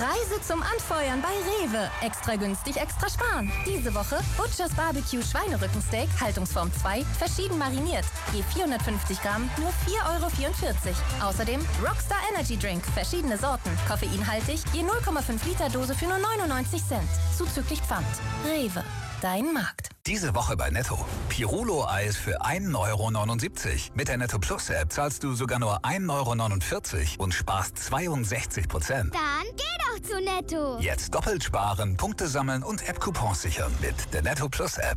Preise zum Anfeuern bei Rewe. Extra günstig, extra sparen. Diese Woche Butchers Barbecue Schweinerückensteak, Haltungsform 2, verschieden mariniert. Je 450 Gramm, nur 4,44 €. Außerdem Rockstar Energy Drink, verschiedene Sorten. Koffeinhaltig, je 0,5 Liter Dose für nur 99 Cent. Zuzüglich Pfand. Rewe, dein Markt. Diese Woche bei Netto. Pirulo-Eis für 1,79 €. Mit der Netto Plus App zahlst du sogar nur 1,49 € und sparst 62%. Dann geh doch zu Netto. Jetzt doppelt sparen, Punkte sammeln und App-Coupons sichern mit der Netto Plus App.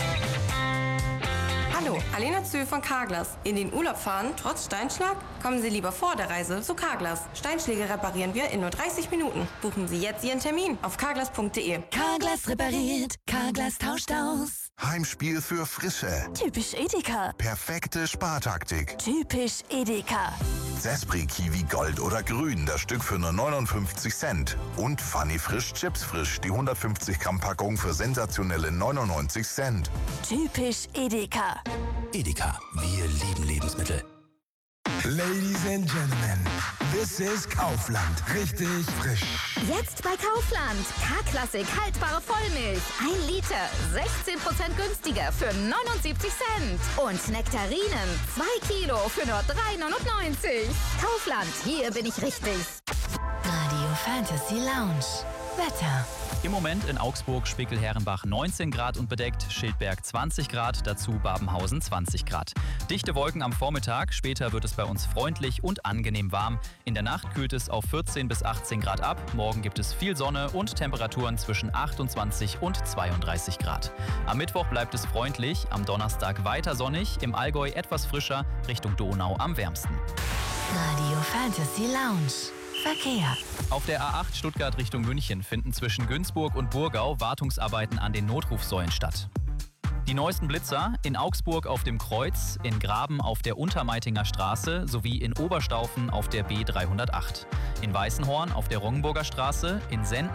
Hallo, Alena Zö von Carglass. In den Urlaub fahren, trotz Steinschlag? Kommen Sie lieber vor der Reise zu Carglass. Steinschläge reparieren wir in nur 30 Minuten. Buchen Sie jetzt Ihren Termin auf carglass.de. Carglass repariert, Carglass tauscht aus. Heimspiel für Frische. Typisch Edeka. Perfekte Spartaktik. Typisch Edeka. Zespri Kiwi Gold oder Grün, das Stück für nur 59 Cent. Und Funny Frisch Chips Frisch, die 150 Gramm Packung für sensationelle 99 Cent. Typisch Edeka. Edeka, wir lieben Lebensmittel. Ladies and Gentlemen, this is Kaufland. Richtig frisch. Jetzt bei Kaufland. K-Klassik haltbare Vollmilch. 1 Liter, 16% günstiger für 79 Cent. Und Nektarinen, 2 Kilo für nur 3,99 €. Kaufland, hier bin ich richtig. Radio Fantasy Lounge. Wetter. Im Moment in Augsburg, Spiekelherrenbach 19 Grad und bedeckt, Schildberg 20 Grad, dazu Babenhausen 20 Grad. Dichte Wolken am Vormittag, später wird es bei uns freundlich und angenehm warm. In der Nacht kühlt es auf 14 bis 18 Grad ab, morgen gibt es viel Sonne und Temperaturen zwischen 28 und 32 Grad. Am Mittwoch bleibt es freundlich, am Donnerstag weiter sonnig, im Allgäu etwas frischer, Richtung Donau am wärmsten. Radio Fantasy Lounge. Verkehr. Auf der A8 Stuttgart Richtung München finden zwischen Günzburg und Burgau Wartungsarbeiten an den Notrufsäulen statt. Die neuesten Blitzer in Augsburg auf dem Kreuz, in Graben auf der Untermeitinger Straße sowie in Oberstaufen auf der B308. In Weißenhorn auf der Roggenburger Straße, in Senden